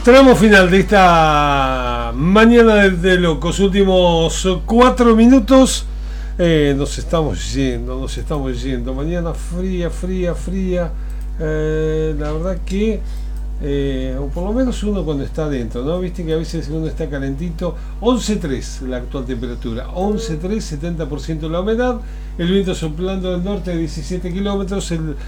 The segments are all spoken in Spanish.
Tramo final de esta mañana de locos, últimos 4 minutos. Nos estamos yendo. Mañana fría. La verdad que, o por lo menos uno cuando está adentro, ¿no? Viste que a veces uno está calentito. 11.3 la actual temperatura, 11.3, 70% la humedad, el viento soplando del norte de 17 kilómetros, el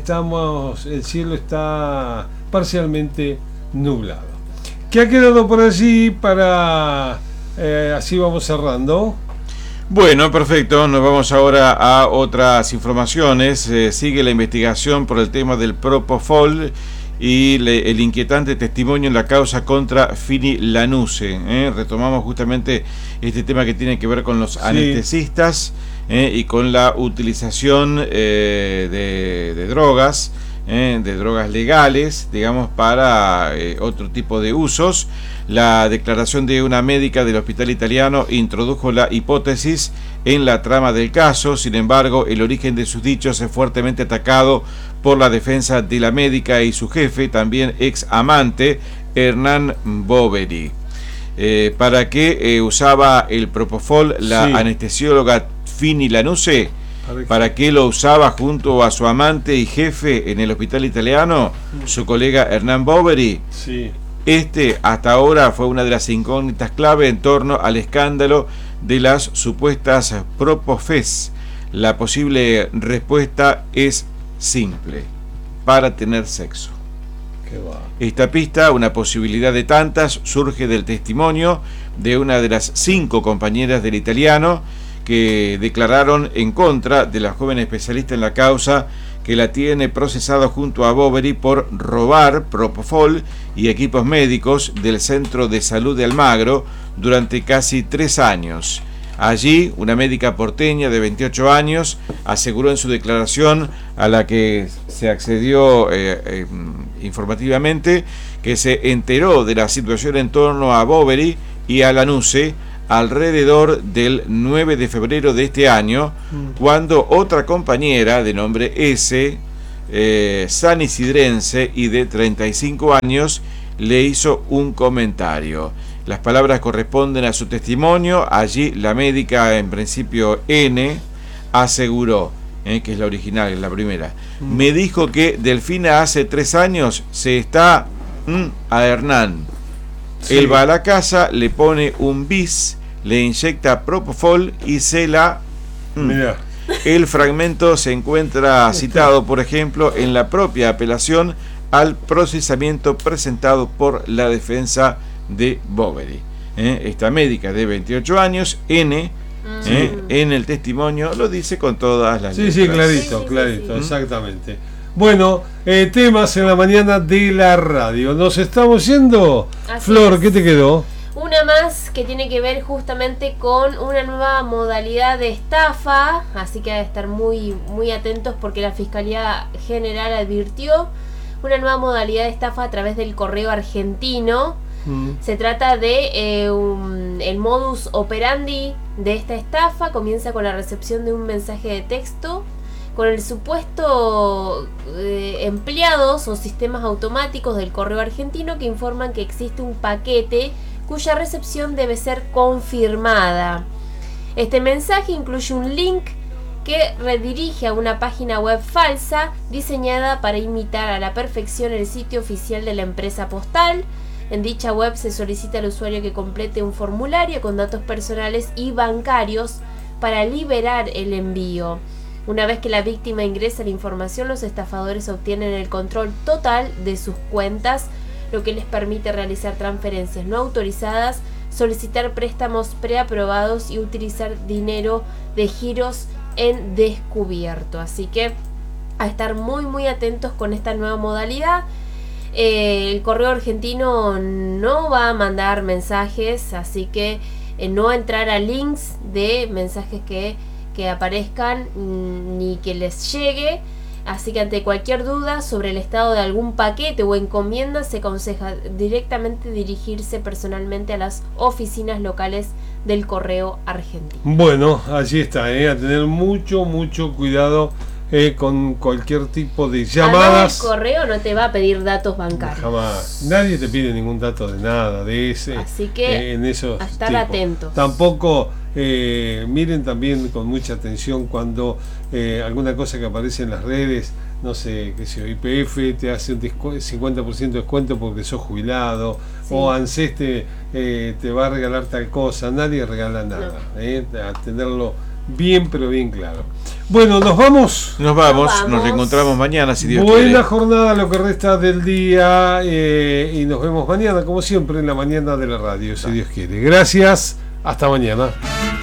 cielo está parcialmente nublado. ¿Qué ha quedado por allí para así vamos cerrando? Bueno, perfecto. Nos vamos ahora a otras informaciones. Sigue la investigación por el tema del Propofol y el inquietante testimonio en la causa contra Fini Lanuse. Retomamos justamente este tema que tiene que ver con los anestesistas y con la utilización de drogas. De drogas legales, digamos, para otro tipo de usos. La declaración de una médica del hospital italiano introdujo la hipótesis en la trama del caso. Sin embargo, el origen de sus dichos es fuertemente atacado por la defensa de la médica y su jefe, también ex amante, Hernán Boveri. ¿Para qué usaba el Propofol la anestesióloga Fini Lanuse? ¿Para qué lo usaba junto a su amante y jefe en el hospital italiano, su colega Hernán Boveri? Sí. Hasta ahora fue una de las incógnitas clave en torno al escándalo de las supuestas Propofes. La posible respuesta es simple: para tener sexo. Qué va. Esta pista, una posibilidad de tantas, surge del testimonio de una de las 5 compañeras del italiano que declararon en contra de la joven especialista en la causa, que la tiene procesado junto a Boveri por robar Propofol y equipos médicos del Centro de Salud de Almagro durante casi 3 años. Allí, una médica porteña de 28 años aseguró en su declaración, a la que se accedió informativamente, que se enteró de la situación en torno a Boveri y a Lanuse alrededor del 9 de febrero de este año, cuando otra compañera de nombre S, sanisidrense y de 35 años, le hizo un comentario. Las palabras corresponden a su testimonio. Allí la médica, en principio N, aseguró, que es la original, es la primera, me dijo que Delfina hace 3 años se está a Hernán. Sí. Él va a la casa, le pone un bis, le inyecta Propofol y se la... Mirá. El fragmento se encuentra citado, por ejemplo, en la propia apelación al procesamiento presentado por la defensa de Boveri. Esta médica de 28 años, N, en el testimonio lo dice con todas las letras. Sí, clarito, exactamente. Bueno, temas en la mañana de la radio. Nos estamos yendo. Así Flor, es. ¿Qué te quedó? Una más que tiene que ver justamente con una nueva modalidad de estafa, así que hay que estar muy, muy atentos porque la Fiscalía General advirtió una nueva modalidad de estafa a través del correo argentino. Se trata de el modus operandi de esta estafa. Comienza con la recepción de un mensaje de texto con el supuesto empleados o sistemas automáticos del correo argentino que informan que existe un paquete cuya recepción debe ser confirmada. Este mensaje incluye un link que redirige a una página web falsa diseñada para imitar a la perfección el sitio oficial de la empresa postal. En dicha web se solicita al usuario que complete un formulario con datos personales y bancarios para liberar el envío. Una vez que la víctima ingresa la información, los estafadores obtienen el control total de sus cuentas, lo que les permite realizar transferencias no autorizadas, solicitar préstamos preaprobados y utilizar dinero de giros en descubierto. Así que a estar muy muy atentos con esta nueva modalidad. El correo argentino no va a mandar mensajes, así que no entrar a links de mensajes que aparezcan ni que les llegue. Así que ante cualquier duda sobre el estado de algún paquete o encomienda, se aconseja directamente dirigirse personalmente a las oficinas locales del correo argentino. Bueno, allí está, a tener mucho cuidado con cualquier tipo de llamadas. El correo no te va a pedir datos bancarios. Jamás. Nadie te pide ningún dato de nada, de ese. Así que en esos a estar tipos. atentos. Tampoco miren también con mucha atención cuando alguna cosa que aparece en las redes, no sé, que si YPF te hace un 50% de descuento porque sos jubilado, sí. O ANSES te va a regalar tal cosa. Nadie regala nada. No. A tenerlo bien, pero bien claro. Bueno, nos vamos. Nos reencontramos mañana, si Dios quiere. Buena jornada lo que resta del día y nos vemos mañana, como siempre, en la mañana de la radio, si Dios quiere. Gracias, hasta mañana.